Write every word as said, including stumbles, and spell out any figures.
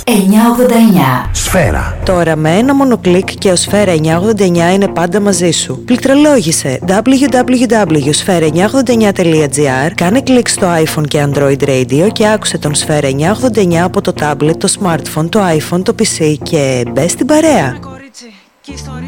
εννιακόσια ογδόντα εννιά. Σφαίρα. Τώρα με ένα μόνο κλικ και ο Σφαίρα εννιακόσια ογδόντα εννιά είναι πάντα μαζί σου. Πληκτρολόγησε ντάμπλιου ντάμπλιου ντάμπλιου τελεία σφαίρα εννιακόσια ογδόντα εννιά τελεία τζι άρ, κάνε κλικ στο iPhone και Android Radio και άκουσε τον Σφαίρα εννιακόσια ογδόντα εννιά από το tablet, το smartphone, το iPhone, το πι σι και μπες στην παρέα.